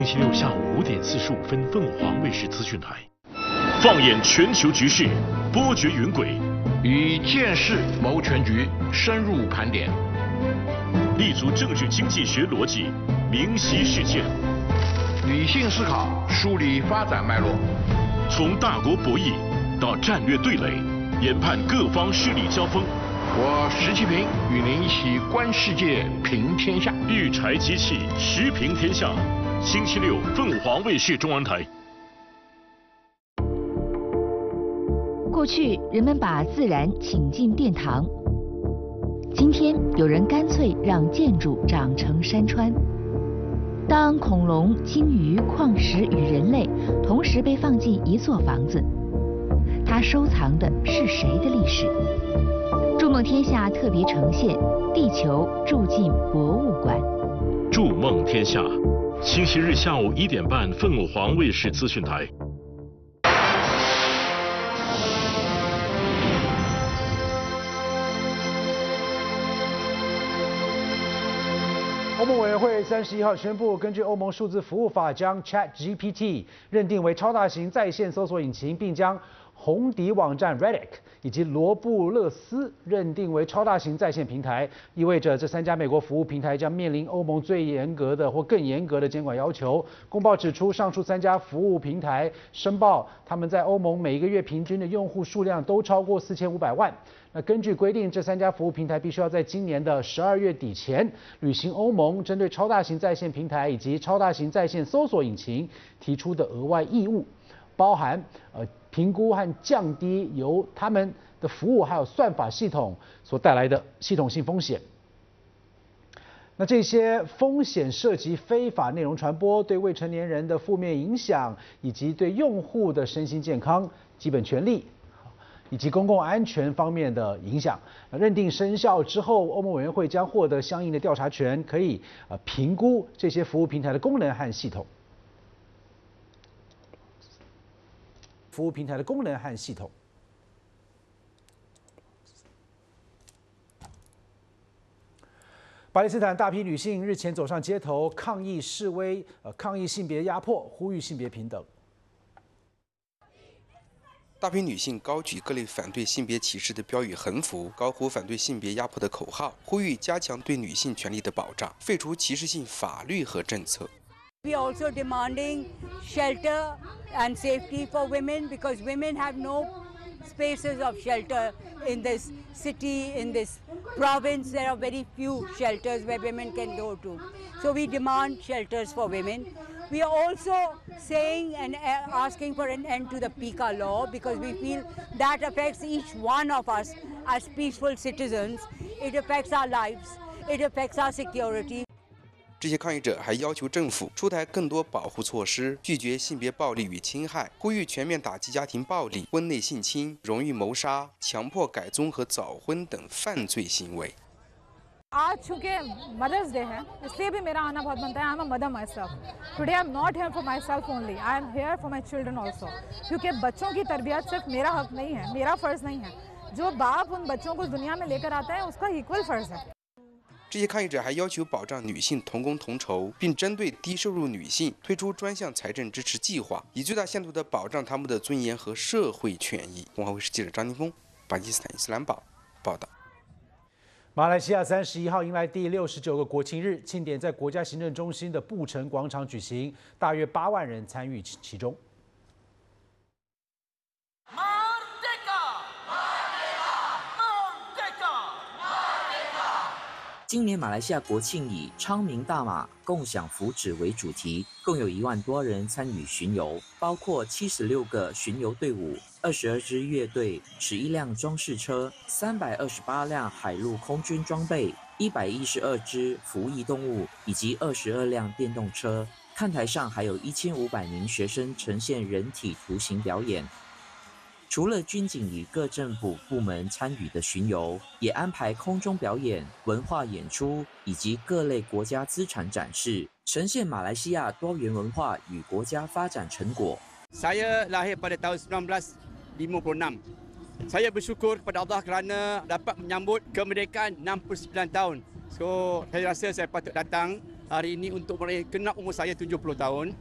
星期六下午5点45分，凤凰卫视资讯台。放眼全球局势，波谲云诡， 以见识谋全局，深入盘点， 立足政治经济学逻辑，明晰事件， 理性思考，梳理发展脉络， 从大国博弈到战略对垒，研判各方势力交锋。 我石其平与您一起观世界，评天下。 育柴机器，时评天下。星期六，凤凰卫视中文台。 过去人们把自然请进殿堂，今天有人干脆让建筑长成山川。当恐龙、鲸鱼、矿石与人类同时被放进一座房子，它收藏的是谁的历史？筑梦天下特别呈现《地球住进博物馆》。 筑梦天下，星期日下午1点半，凤凰卫视资讯台。 欧盟委员会31号宣布，根据欧盟数字服务法，将 ChatGPT 认定为超大型在线搜索引擎，并将红底网站 Reddit 以及罗布勒斯认定为超大型在线平台，意味着这3家美国服务平台将面临欧盟最严格的或更严格的监管要求。公报指出，上述3家服务平台申报他们在欧盟每个月平均的用户数量都超过4500万。那根据规定，这3家服务平台必须要在今年的12月底前履行欧盟针对超大型在线平台以及超大型在线搜索引擎提出的额外义务，包含评估和降低由他们的服务还有算法系统所带来的系统性风险。那这些风险涉及非法内容传播、对未成年人的负面影响，以及对用户的身心健康、基本权利以及公共安全方面的影响。认定生效之后，欧盟委员会将获得相应的调查权，可以评估这些服务平台的功能和系统。服务平台的功能和系统。巴勒斯坦大批女性日前走上街头抗议示威，抗议性别压迫，呼吁性别平等。 大批女性高举各类反对性别歧视的标语横幅，高呼反对性别压迫的口号，呼吁加强对女性权利的保障，废除歧视性法律和政策。 We are also demanding shelter and safety for women because women have no spaces of shelter in this city, in this province. There are very few shelters where women can go to. So we demand shelters for women. We are also saying and asking for an end to the PICA law because we feel that affects each one of us as peaceful citizens. It affects our lives. It affects our security. 这些抗议者还要求政府出台更多保护措施，拒绝性别暴力与侵害，呼吁全面打击家庭暴力、婚内性侵、荣誉谋杀、强迫改宗和早婚等犯罪行为。 आज चूंकि mother's day है इसलिए भी मेरा आना बहुत बनता है। I am a mother my self today I am not here for my self only I am here for my children also क्योंकि बच्चों की तरबियत सिर्फ मेरा हक नहीं है, मेरा फ़र्ज़ नहीं है। जो बाप उन बच्चों को दुनिया में लेकर आता है उसका इक्वल फ़र्ज़ है। 这些抗议者还要求保障女性同工同酬，并针对低收入女性推出专项财政支持计划，以最大限度地保障她们的尊严和社会权益。凤凰卫视记者张宁峰，巴基斯坦伊斯兰堡报道。 马来西亚31号迎来第69个国庆日，庆典在国家行政中心的布城广场举行，大约8万人参与其中。 今年马来西亚国庆以昌明大马，共享福祉为主题，共有1万多人参与巡游，包括76个巡游队伍、22支乐队、11辆装饰车、328辆海陆空军装备、112只服役动物以及22辆电动车。看台上还有1500名学生呈现人体图形表演。除了军警与各政府部门参与的巡游，也安排空中表演、文化演出以及各类国家资产展示，呈现马来西亚多元文化与国家发展成果。 Saya lahir pada tahun 1956. Saya bersyukur kepada Allah kerana dapat menyambut kemerdekaan 69 tahun. So, saya rasa saya patut datang hari ini untuk kena umur saya 70 tahun.